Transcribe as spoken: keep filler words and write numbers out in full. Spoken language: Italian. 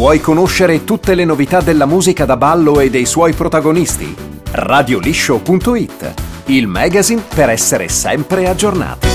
Vuoi conoscere tutte le novità della musica da ballo e dei suoi protagonisti? radio liscio punto it, il magazine per essere sempre aggiornati.